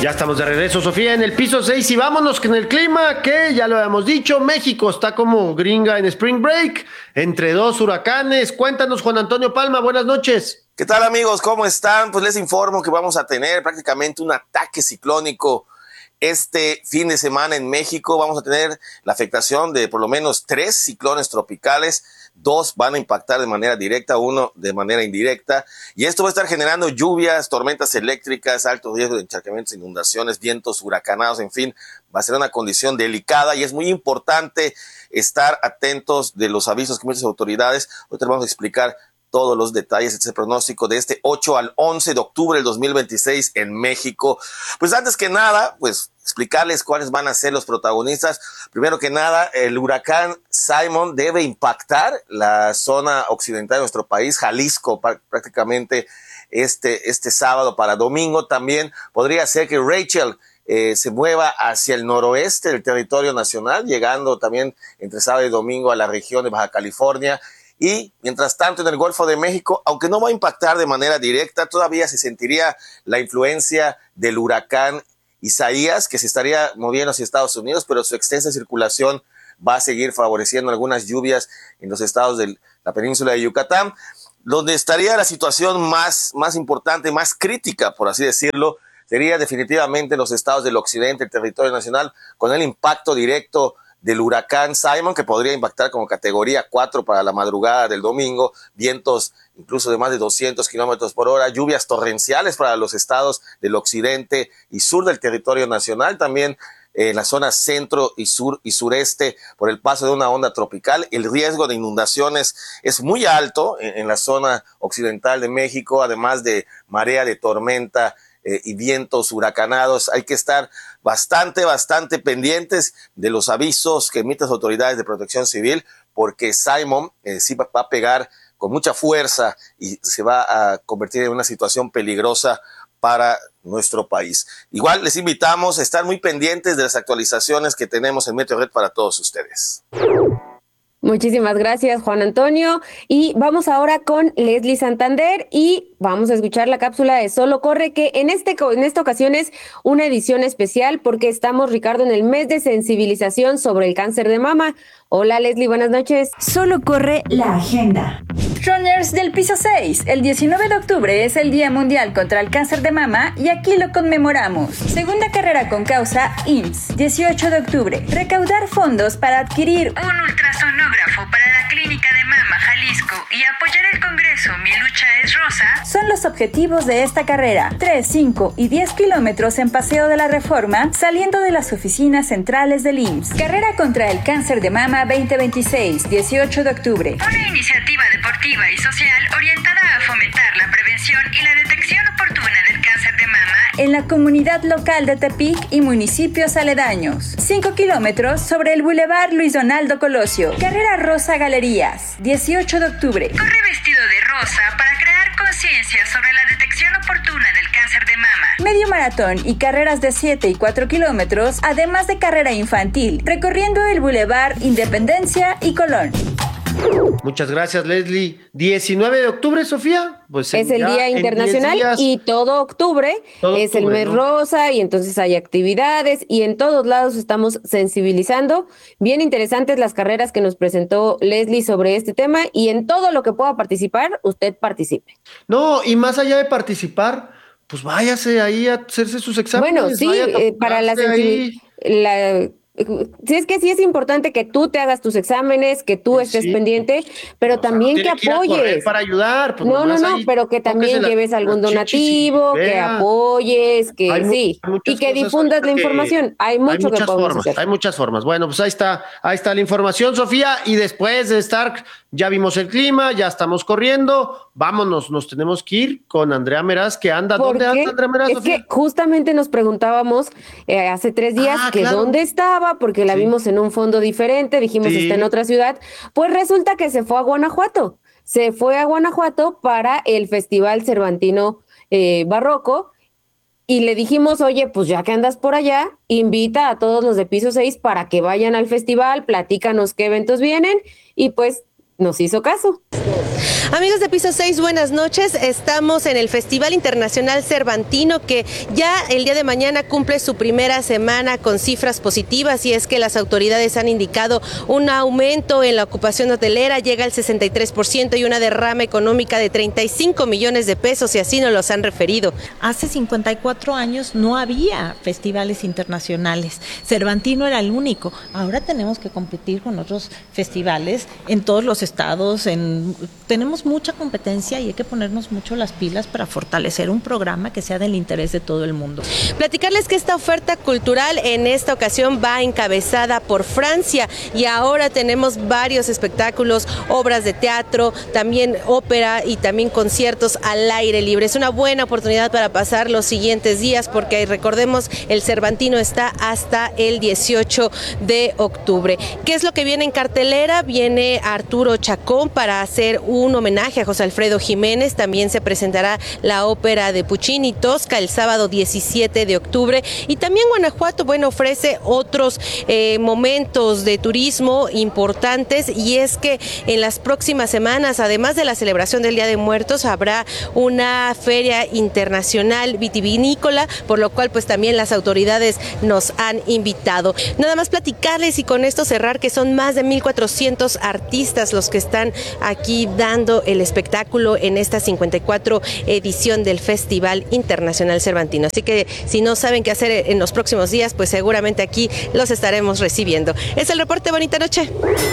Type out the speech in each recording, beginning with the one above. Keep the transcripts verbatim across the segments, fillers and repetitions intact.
Ya estamos de regreso, Sofía, en el piso seis y vámonos con el clima, que ya lo habíamos dicho, México está como gringa en Spring Break, entre dos huracanes. Cuéntanos, Juan Antonio Palma, buenas noches. ¿Qué tal, amigos? ¿Cómo están? Pues les informo que vamos a tener prácticamente un ataque ciclónico este fin de semana en México. Vamos a tener la afectación de por lo menos tres ciclones tropicales. Dos van a impactar de manera directa, uno de manera indirecta. Y esto va a estar generando lluvias, tormentas eléctricas, alto riesgo de encharcamientos, inundaciones, vientos huracanados, en fin. Va a ser una condición delicada y es muy importante estar atentos de los avisos que emiten las autoridades. Ahorita vamos a explicar todos los detalles de este pronóstico de este ocho al once de octubre del dos mil veintiséis en México. Pues antes que nada, pues explicarles cuáles van a ser los protagonistas. Primero que nada, el huracán Simon debe impactar la zona occidental de nuestro país, Jalisco, prácticamente este, este sábado para domingo. También podría ser que Rachel eh, se mueva hacia el noroeste del territorio nacional, llegando también entre sábado y domingo a la región de Baja California. Y, mientras tanto, en el Golfo de México, aunque no va a impactar de manera directa, todavía se sentiría la influencia del huracán Isaías, que se estaría moviendo hacia Estados Unidos, pero su extensa circulación va a seguir favoreciendo algunas lluvias en los estados de la península de Yucatán, donde estaría la situación más, más importante, más crítica, por así decirlo, sería definitivamente los estados del occidente, el territorio nacional, con el impacto directo del huracán Simon, que podría impactar como categoría cuatro para la madrugada del domingo, vientos incluso de más de doscientos kilómetros por hora, lluvias torrenciales para los estados del occidente y sur del territorio nacional, también en la zona centro y sur y sureste por el paso de una onda tropical. El riesgo de inundaciones es muy alto en, en la zona occidental de México, además de marea de tormenta Eh, y vientos huracanados. Hay que estar bastante, bastante pendientes de los avisos que emiten las autoridades de protección civil, porque Simon eh, sí va, va a pegar con mucha fuerza y se va a convertir en una situación peligrosa para nuestro país. Igual les invitamos a estar muy pendientes de las actualizaciones que tenemos en Meteorred para todos ustedes. Muchísimas gracias, Juan Antonio. Y vamos ahora con Leslie Santander y vamos a escuchar la cápsula de Solo Corre, que en, este, en esta ocasión es una edición especial porque estamos, Ricardo, en el mes de sensibilización sobre el cáncer de mama. Hola, Leslie, buenas noches. Solo Corre la agenda. Runners del piso seis, el diecinueve de octubre es el Día Mundial contra el Cáncer de Mama y aquí lo conmemoramos. Segunda carrera con causa I M S S, dieciocho de octubre. Recaudar fondos para adquirir un ultrasonógrafo para la Clínica de Mama Jalisco y apoyar el Congreso Mi Lucha es Rosa son los objetivos de esta carrera. tres, cinco y diez kilómetros en Paseo de la Reforma, saliendo de las oficinas centrales del I M S S. Carrera contra el Cáncer de Mama veinte veintiséis, dieciocho de octubre. Una iniciativa deportiva y social orientada a fomentar la prevención y la detección oportuna del cáncer de mama en la comunidad local de Tepic y municipios aledaños. cinco kilómetros sobre el Boulevard Luis Donaldo Colosio. Carrera Rosa Galerías, dieciocho de octubre. Corre vestido de rosa para crear conciencia sobre la detección oportuna del cáncer de mama. Medio maratón y carreras de siete y cuatro kilómetros, además de carrera infantil, recorriendo el Boulevard Independencia y Colón. Muchas gracias, Leslie. diecinueve de octubre, Sofía. Pues es el Día Internacional y todo octubre todo es octubre, el mes ¿no? rosa y entonces hay actividades y en todos lados estamos sensibilizando. Bien interesantes las carreras que nos presentó Leslie sobre este tema y en todo lo que pueda participar, usted participe. No, y más allá de participar, pues váyase ahí a hacerse sus exámenes. Bueno, sí, eh, para la sensibilización. Sí, es que sí es importante que tú te hagas tus exámenes, que tú estés sí. pendiente, pero o también sea, no que apoyes. Que para ayudar. Pues no, no, no, pero que también lleves la, algún donativo, que apoyes, que hay sí, mu- y que difundas la información. Hay mucho hay que podemos formas, hacer. Hay muchas formas. Bueno, pues ahí está, ahí está la información, Sofía, y después de estar, ya vimos el clima, ya estamos corriendo, vámonos, nos tenemos que ir con Andrea Meraz, que anda. ¿Dónde anda Andrea Meraz, Es Sofía? que justamente nos preguntábamos eh, hace tres días ah, que claro. dónde estaba, porque la sí. vimos en un fondo diferente, dijimos sí. está en otra ciudad, pues resulta que se fue a Guanajuato, se fue a Guanajuato para el Festival Cervantino eh, Barroco, y le dijimos, oye, pues ya que andas por allá, invita a todos los de piso seis para que vayan al festival, platícanos qué eventos vienen, y pues nos hizo caso. Amigos de Piso seis, buenas noches. Estamos en el Festival Internacional Cervantino, que ya el día de mañana cumple su primera semana con cifras positivas, y es que las autoridades han indicado un aumento en la ocupación hotelera, llega al sesenta y tres por ciento, y una derrama económica de treinta y cinco millones de pesos, y así nos los han referido. Hace cincuenta y cuatro años no había festivales internacionales. Cervantino era el único. Ahora tenemos que competir con otros festivales en todos los estados. En, tenemos mucha competencia y hay que ponernos mucho las pilas para fortalecer un programa que sea del interés de todo el mundo. Platicarles que esta oferta cultural en esta ocasión va encabezada por Francia, y ahora tenemos varios espectáculos, obras de teatro, también ópera y también conciertos al aire libre. Es una buena oportunidad para pasar los siguientes días, porque recordemos, el Cervantino está hasta el dieciocho de octubre. ¿Qué es lo que viene en cartelera? Viene Arturo Chacón para hacer un homenaje a José Alfredo Jiménez. También se presentará la ópera de Puccini, Tosca, el sábado diecisiete de octubre. Y también Guanajuato, bueno, ofrece otros eh, momentos de turismo importantes, y es que en las próximas semanas, además de la celebración del Día de Muertos, habrá una feria internacional vitivinícola, por lo cual pues también las autoridades nos han invitado. Nada más platicarles, y con esto cerrar, que son más de mil cuatrocientos artistas los que están aquí dando el espectáculo en esta cincuenta y cuatro edición del Festival Internacional Cervantino. Así que si no saben qué hacer en los próximos días, pues seguramente aquí los estaremos recibiendo. Es el reporte, bonita noche.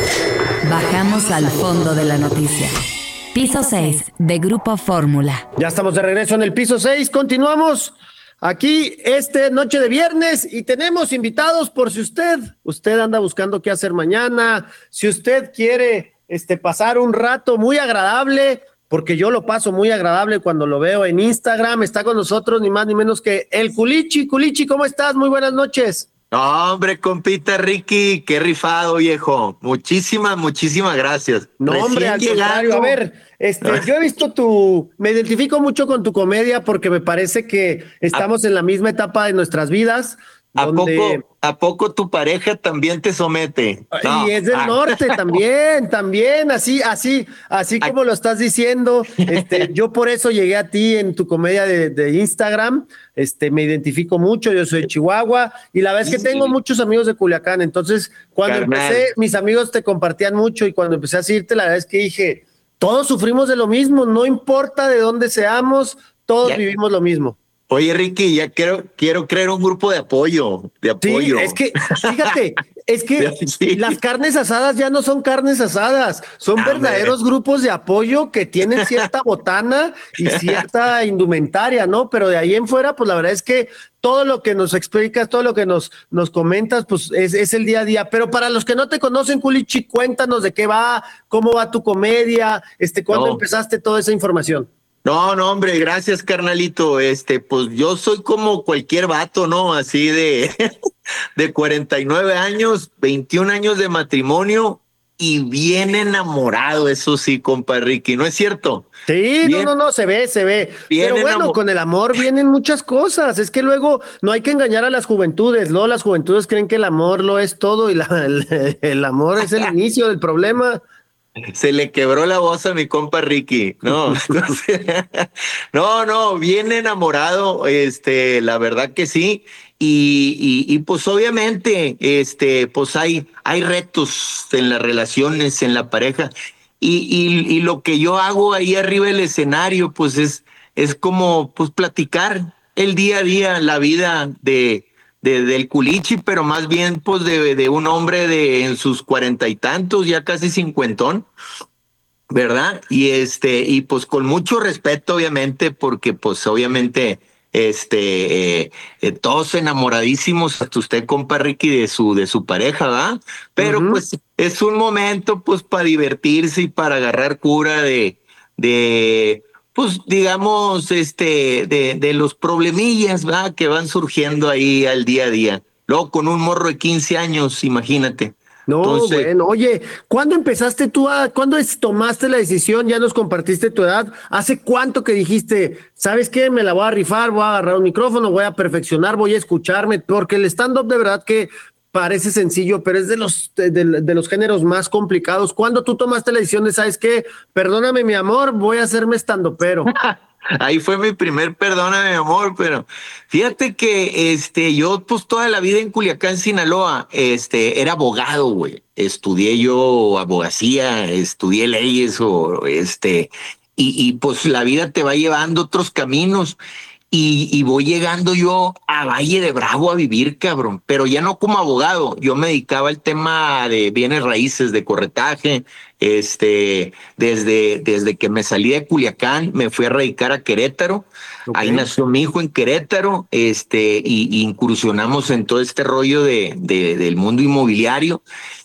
Bajamos al fondo de la noticia. Piso seis de Grupo Fórmula. Ya estamos de regreso en el Piso seis, continuamos aquí esta noche de viernes, y tenemos invitados por si usted, usted anda buscando qué hacer mañana, si usted quiere este, pasar un rato muy agradable, porque yo lo paso muy agradable cuando lo veo en Instagram. Está con nosotros ni más ni menos que el Culichi. Culichi, ¿cómo estás? Muy buenas noches. No, hombre, compita Ricky, qué rifado, viejo. Muchísimas, muchísimas gracias. No, Recién hombre, al llegando. contrario. A ver, este, yo he visto tu, me identifico mucho con tu comedia, porque me parece que estamos en la misma etapa de nuestras vidas. ¿A donde... poco, ¿A poco tu pareja también te somete? No. Y es del ah. norte también, también, así, así, así como lo estás diciendo. Este, yo por eso llegué a ti en tu comedia de, de Instagram. Este, me identifico mucho, yo soy de Chihuahua, y la verdad es que tengo muchos amigos de Culiacán. Entonces, cuando Carnal. empecé, mis amigos te compartían mucho, y cuando empecé a seguirte, la verdad es que dije, todos sufrimos de lo mismo, no importa de dónde seamos, todos Ya. vivimos lo mismo. Oye, Ricky, ya quiero, quiero crear un grupo de apoyo, de apoyo. Sí, es que, fíjate, es que Sí. las carnes asadas ya no son carnes asadas, son Ah, verdaderos hombre. grupos de apoyo que tienen cierta botana y cierta indumentaria, ¿no? Pero de ahí en fuera, pues la verdad es que todo lo que nos explicas, todo lo que nos, nos comentas, pues es, es el día a día. Pero para los que no te conocen, Culichi, cuéntanos de qué va, cómo va tu comedia, este, cuándo No. empezaste toda esa información. No, no, hombre, gracias, carnalito. Este, pues yo soy como cualquier vato, ¿no? Así de, de cuarenta y nueve años, veintiún años de matrimonio y bien enamorado, eso sí, compa Ricky, ¿no es cierto? Sí, Bien. no, no, no, se ve, se ve. Bien Pero bueno, enamor- con el amor vienen muchas cosas. Es que luego no hay que engañar a las juventudes, ¿no? Las juventudes creen que el amor lo es todo, y la, el, el amor es el inicio del problema. Se le quebró la voz a mi compa Ricky, no, entonces, no, no, bien enamorado, este, la verdad que sí, y, y, y pues obviamente, este, pues hay, hay retos en las relaciones, en la pareja, y, y, y lo que yo hago ahí arriba del escenario, pues es, es como, pues platicar el día a día, la vida de De, del Culichi, pero más bien pues de, de un hombre de en sus cuarenta y tantos, ya casi cincuentón, ¿verdad? Y este, y pues con mucho respeto, obviamente, porque pues obviamente este eh, eh, todos enamoradísimos, hasta usted, compa Ricky, de su, de su pareja, ¿verdad? Pero Ujú. pues es un momento pues para divertirse y para agarrar cura de, de pues digamos, este, de, de los problemillas, ¿verdad? Que van surgiendo ahí al día a día. Luego con un morro de quince años, imagínate. No, Entonces- bueno, oye, ¿cuándo empezaste tú a, cuándo es- tomaste la decisión? Ya nos compartiste tu edad. ¿Hace cuánto que dijiste, sabes qué, me la voy a rifar, voy a agarrar un micrófono, voy a perfeccionar, voy a escucharme? Porque el stand-up de verdad que parece sencillo, pero es de los, de, de, de los géneros más complicados. ¿Cuándo tú tomaste la decisión de, sabes qué? Perdóname, mi amor, voy a hacerme estandopero? Ahí fue mi primer perdóname, mi amor, pero fíjate que este, yo pues toda la vida en Culiacán, Sinaloa, este, era abogado, güey. Estudié yo abogacía, estudié leyes o este, y, y pues la vida te va llevando otros caminos. Y, y voy llegando yo a Valle de Bravo a vivir, cabrón, pero ya no como abogado. Yo me dedicaba al tema de bienes raíces, de corretaje. Este, desde, desde que me salí de Culiacán, me fui a radicar a Querétaro. Okay. Ahí nació mi hijo en Querétaro, este, y, y incursionamos en todo este rollo de, de, del mundo inmobiliario.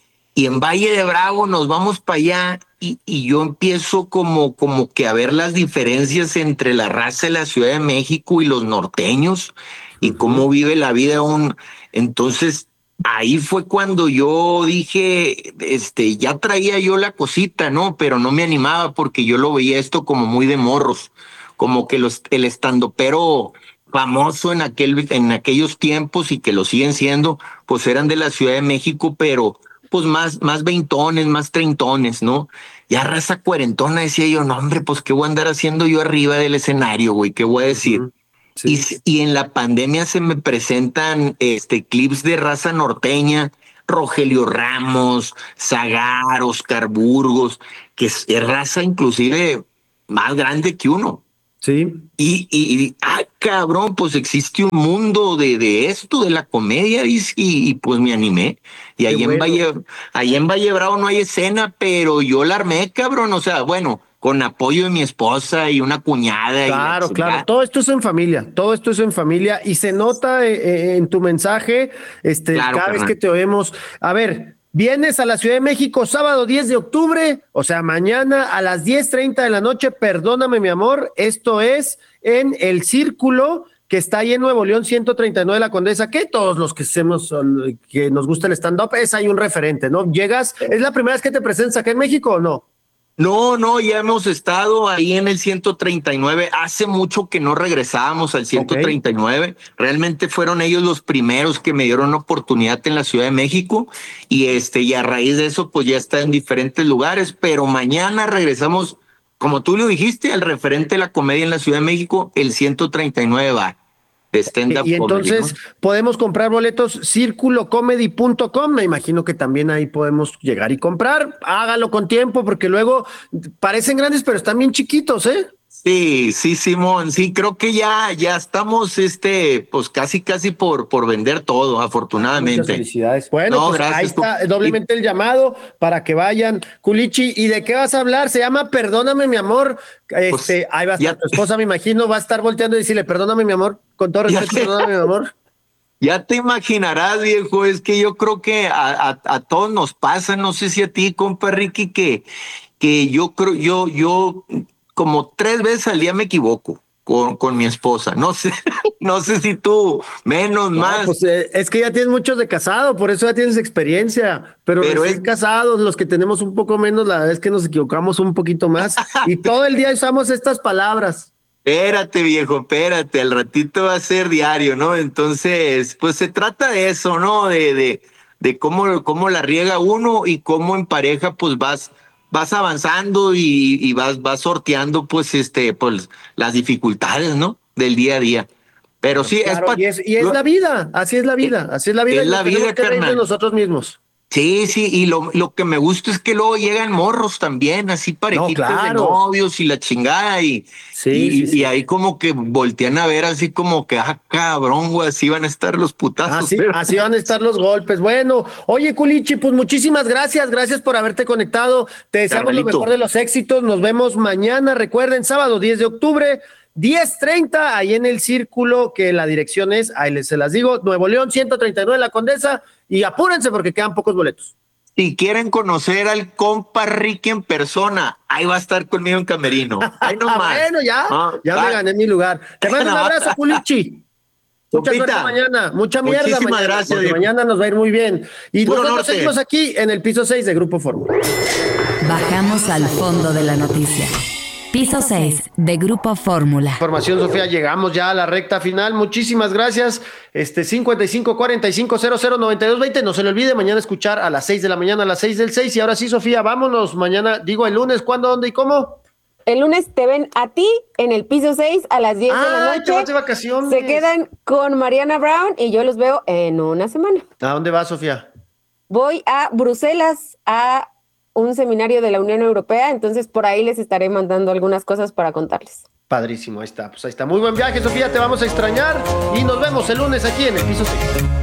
Y en Valle de Bravo nos vamos para allá y, y yo empiezo como, como que a ver las diferencias entre la raza de la Ciudad de México y los norteños y uh-huh. cómo vive la vida un. Entonces ahí fue cuando yo dije, este, ya traía yo la cosita, ¿no? Pero no me animaba porque yo lo veía esto como muy de morros, como que los, el estandopero famoso en aquel, en aquellos tiempos y que lo siguen siendo, pues eran de la Ciudad de México, pero pues más, más veintones, más treintones, ¿no? Ya raza cuarentona decía yo, no, hombre, pues qué voy a andar haciendo yo arriba del escenario, güey, qué voy a decir. Uh-huh. Sí. Y, y en la pandemia se me presentan este clips de raza norteña, Rogelio Ramos, Zagar, Oscar Burgos, que es, es raza inclusive más grande que uno. Sí. Y, y, y ah, cabrón, pues existe un mundo de, de esto, de la comedia, y, y, y pues me animé. Y ahí bueno. en Valle, ahí en Valle Bravo no hay escena, pero yo la armé, cabrón. O sea, bueno, con apoyo de mi esposa y una cuñada. Claro, y claro. Todo esto es en familia, todo esto es en familia y se nota eh, en tu mensaje, este, claro, cada carnal. vez que te oímos. A ver, vienes a la Ciudad de México sábado diez de octubre, o sea, mañana a las diez treinta de la noche, perdóname, mi amor. Esto es en El Círculo, que está ahí en Nuevo León, ciento treinta y nueve de la Condesa, que todos los que hacemos, que nos gusta el stand-up, es ahí un referente, ¿no? Llegas, ¿es la primera vez que te presentas acá en México o no? No, no, ya hemos estado ahí en el ciento treinta y nueve. Hace mucho que no regresábamos al ciento treinta y nueve. Okay. Realmente fueron ellos los primeros que me dieron oportunidad en la Ciudad de México. Y este, y a raíz de eso, pues ya está en diferentes lugares. Pero mañana regresamos, como tú lo dijiste, al referente de la comedia en la Ciudad de México, el ciento treinta y nueve bar. De stand-up y entonces comedy, ¿no? Podemos comprar boletos círculo comedy punto com. Me imagino que también ahí podemos llegar y comprar. Hágalo con tiempo porque luego parecen grandes, pero están bien chiquitos, ¿eh? Sí, sí, Simón, sí, creo que ya, ya estamos, este, pues casi, casi por, por vender todo, afortunadamente. Muchas felicidades. Bueno, no, pues gracias, ahí está tú. doblemente el llamado para que vayan. Culichi, ¿y de qué vas a hablar? Se llama Perdóname, mi amor. Este, pues, ahí va a estar ya. tu esposa, me imagino, va a estar volteando y decirle, perdóname, mi amor, con todo respeto, perdóname, mi amor. Ya te imaginarás, viejo, es que yo creo que a, a, a todos nos pasa, no sé si a ti, compa Ricky, que, que yo creo, yo, yo... como tres veces al día me equivoco con, con mi esposa. No sé, no sé si tú, menos, no, más. Pues eh, es que ya tienes muchos de casado, por eso ya tienes experiencia. Pero, pero es casados, los que tenemos un poco menos, la verdad es que nos equivocamos un poquito más. Y todo el día usamos estas palabras. Espérate, viejo, espérate, al ratito va a ser diario, ¿no? Entonces, pues se trata de eso, ¿no? De, de, de cómo, cómo la riega uno y cómo en pareja, pues vas... vas avanzando y, y vas, vas sorteando pues este pues las dificultades, ¿no? Del día a día. Pero sí, claro, es, pa- y es y es la vida, así es la vida, así es la vida. Es la vida, carnal. De nosotros mismos. Sí, sí, y lo, lo que me gusta es que luego llegan morros también, así parejitas no, claro. de novios y la chingada, y, sí, y, sí, sí. y ahí como que voltean a ver así como que, ah, cabrón, güey, así van a estar los putazos. Así, pero... así van a estar los golpes. Bueno, oye, Culichi, pues muchísimas gracias, gracias por haberte conectado. Te deseamos Carnalito. lo mejor de los éxitos. Nos vemos mañana, recuerden, sábado diez de octubre, diez treinta, ahí en El Círculo, que la dirección es, ahí les se las digo, Nuevo León, ciento treinta y nueve La Condesa, y apúrense porque quedan pocos boletos. Si quieren conocer al compa Ricky en persona, ahí va a estar conmigo en camerino. Ahí nomás. Bueno, ya, ah, ya ah, me gané mi lugar. Te mando un abrazo, Culichi. Mucha suerte mañana, mucha mierda Muchísimas mañana, gracias. Mañana nos va a ir muy bien. Y Puro nosotros norte. seguimos aquí en el piso seis de Grupo Fórmula. Bajamos al fondo de la noticia. Piso seis de Grupo Fórmula. Información, Sofía, llegamos ya a la recta final. Muchísimas gracias. Este cincuenta y cinco cuarenta y cinco cero cero noventa y dos veinte. No se le olvide mañana escuchar a las seis de la mañana, a las seis del seis. Y ahora sí, Sofía, vámonos mañana. Digo, el lunes, ¿cuándo, dónde y cómo? El lunes te ven a ti en el piso seis a las diez de la Ay, noche. te vas de vacaciones. Se quedan con Mariana Brown y yo los veo en una semana. ¿A dónde vas, Sofía? Voy a Bruselas a un seminario de la Unión Europea, entonces por ahí les estaré mandando algunas cosas para contarles. Padrísimo, ahí está. Pues ahí está. Muy buen viaje, Sofía, te vamos a extrañar y nos vemos el lunes aquí en el piso seis.